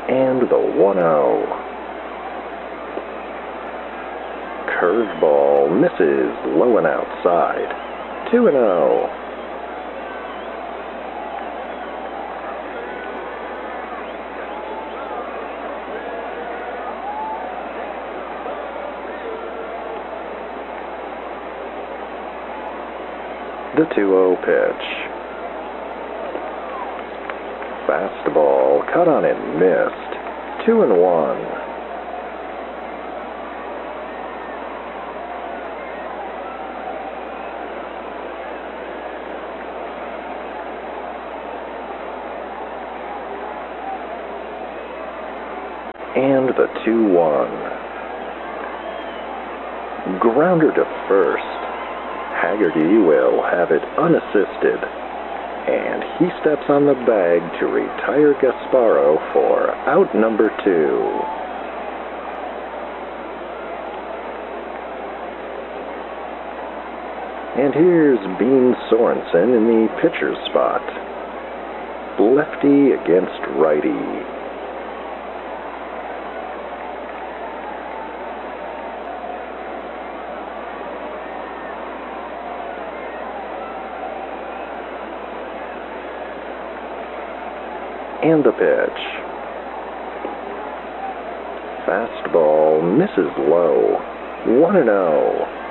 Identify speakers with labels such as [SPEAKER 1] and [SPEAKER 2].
[SPEAKER 1] And the 1-0. Curveball misses low and outside. 2-0. The 2-0 pitch. Fastball cut on and missed. 2-1. And the 2-1. Grounder to first. Haggerty will have it unassisted, and he steps on the bag to retire Gasparo for out number 2. And here's Bean Sorensen in the pitcher's spot. Lefty against righty. And the pitch. Fastball misses low. 1-0.